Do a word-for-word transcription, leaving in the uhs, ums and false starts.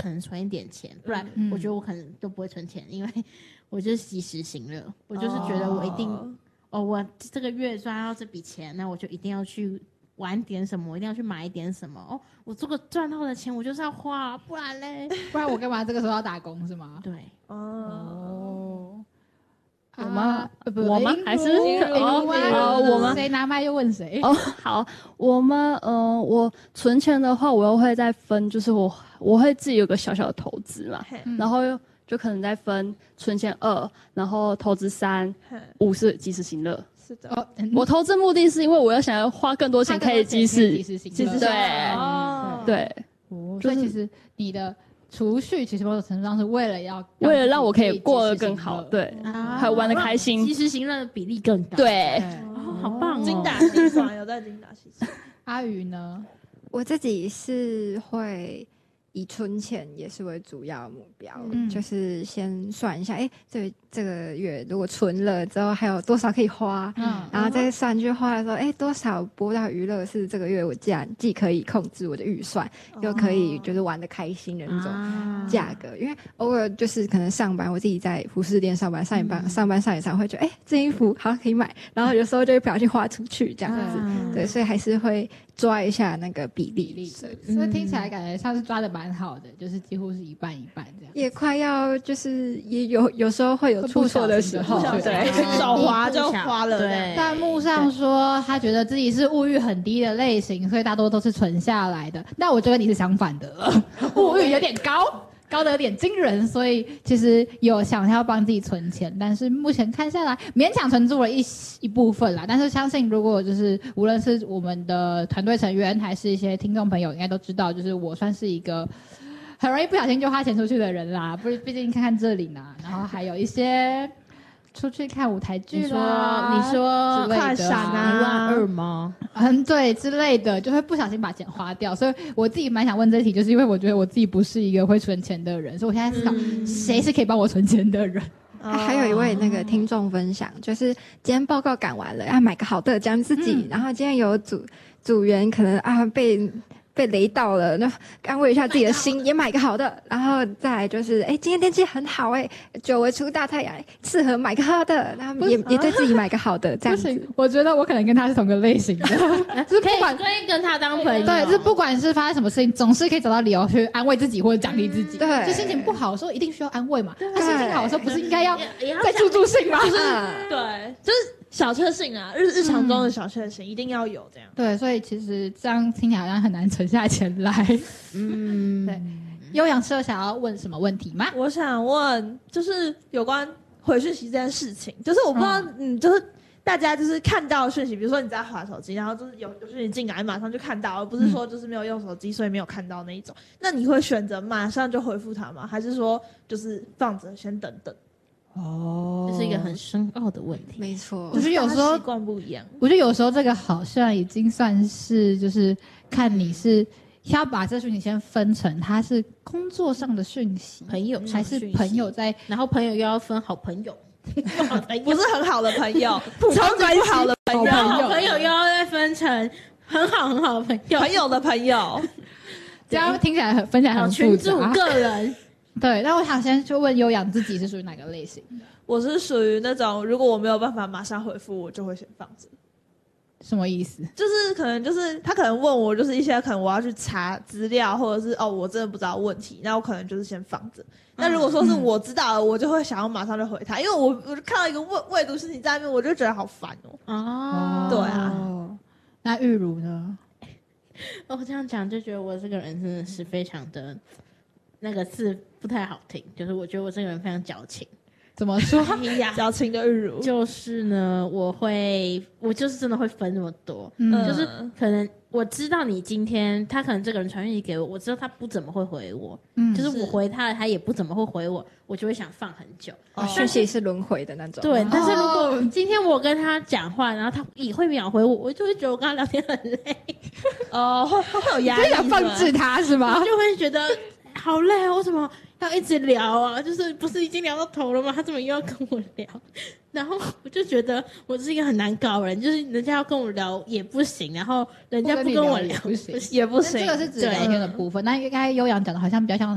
可能存一点钱，不然我觉得我可能都不会存钱，因为我就是及时行乐，我就是觉得我一定 哦, 哦，我这个月赚到这笔钱，那我就一定要去玩点什么，我一定要去买一点什么。哦，我这个赚到的钱我就是要花，不然嘞， 不然我干嘛这个时候要打工是吗？ 对， 哦。 我吗？ 不， 我吗？还是哦，我吗？谁拿麦就问谁。 哦，好，我们呃，我存钱的话，我又会再分，就是我我会自己有个小小的投资嘛，嗯、然后就可能再分存钱二，然后投资三，五是及时行乐。 是的，哦嗯、 我投资目的是因为我要想要花更多钱可以及时及时行乐。 对， 哦， 对， 哦，所以其实你的储蓄其实某种程度上是为了要为了让我可以过得更好，对， 啊、 还有玩得开心， 及时行乐的比例更高。 对， 哦，好棒哦！ 精打细算，有在精打细算。 阿宇呢？ 我自己是会以存钱也是为主要目标，嗯、就是先算一下，哎，这这个月如果存了之后还有多少可以花，嗯，然后再算去花的时候，哎，多少播到娱乐是这个月我既然既可以控制我的预算，哦、又可以就是玩得开心的那种价格，啊、因为偶尔就是可能上班，我自己在服饰店上班，上一班、嗯、上班上一场会觉得，哎，这衣服好像可以买，然后有时候就会不小心花出去这样子，啊、对，所以还是会抓一下那个比例，比例的，所以听起来感觉像是抓的蛮好的，就是几乎是一半一半这样。 也快要就是也有有时候会有出错的时候， 对，手滑就花了。 对，弹幕上说他觉得自己是物欲很低的类型，所以大多都是存下来的。那我觉得你是相反的了，物欲有点高。高的有点惊人，所以其实有想要帮自己存钱，但是目前看下来勉强存住了一一部分啦。但是相信如果就是无论是我们的团队成员还是一些听众朋友，应该都知道，就是我算是一个很容易不小心就花钱出去的人啦。不是，毕竟看看这里呢，然后还有一些出去看舞台剧啦， 你说快闪啊，一万二吗？ 嗯，对，之类的，就会不小心把钱花掉。所以我自己蛮想问这题，就是因为我觉得我自己不是一个会存钱的人，所以我现在思考谁是可以帮我存钱的人。 嗯、还有一位那个听众分享，就是今天报告赶完了，要买个好的奖自己。嗯、然后今天有组组员可能啊被。被雷到了，那安慰一下自己的心，也买个好的。然后再来就是，哎，今天天气很好，哎，久违出大太阳，适合买个好的。然后也也对自己买个好的，这样子。 我觉得我可能跟他是同个类型的， 就是不管可以跟他当朋友， 对，就是不管是发生什么事情，总是可以找到理由去安慰自己或者奖励自己。 对， 就心情不好的时候一定需要安慰嘛。他心情好的时候不是应该要再助助兴吗？ 就是对，就是。小确幸啊，日日常中的小确幸、嗯、一定要有这样。 对，所以其实这样听起来好像很难存下钱来。嗯，对。悠扬社想要问什么问题吗？ 我想问，就是有关回讯息这件事情，就是我不知道，嗯，嗯就是大家就是看到讯息，比如说你在滑手机，然后就是有有讯息进来，马上就看到，而不是说就是没有用手机，所以没有看到那一种。那你会选择马上就回复他吗？还是说就是放着先等等？ 哦，这是一个很深奥的问题。 没错， 我觉得有时候习惯不一样。 我觉得有时候这个好像已经算是就是看你是要把这讯息先分成，它是工作上的讯息， 朋友还是朋友在， 然后朋友又要分好朋友， 不是很好的朋友，超级不好的朋友， 然后朋友又要再分成很好很好的朋友， 朋友的朋友， 这样听起来很分起来很复杂。 群主个人。 对，那我想先就问悠扬自己是属于哪个类型的？ 我是属于那种，如果我没有办法马上回复，我就会先放着。 什么意思？ 就是可能就是他可能问我，就是一些可能我要去查资料，或者是哦我真的不知道问题，那我可能就是先放着。那如果说是我知道了，我就会想要马上就回他，因为我我看到一个未未读事情在那边，我就觉得好烦哦。哦，对啊。 那玉茹呢？ 我这样讲就觉得我这个人真的是非常的。那个字不太好听，就是我觉得我这个人非常矫情。 怎么说？ 矫情的玉茹就是呢，我会，我就是真的会分那么多，嗯，就是可能我知道你今天他可能这个人传讯息给我，我知道他不怎么会回我，嗯，就是我回他了，他也不怎么会回我，我就会想放很久。 哦，讯息是轮回的那种。 对，但是如果今天我跟他讲话，然后他也会秒回我，我就会觉得我跟他聊天很累。 哦，会会有压力， 想放置他是吗？ 就会觉得。好累啊！为什么要一直聊啊？就是不是已经聊到头了吗？他怎么又要跟我聊？然后我就觉得我是一个很难搞的人，就是人家要跟我聊也不行，然后人家不跟我聊不行也不行。 这个是指聊天的部分，那应该悠扬讲的好像比较像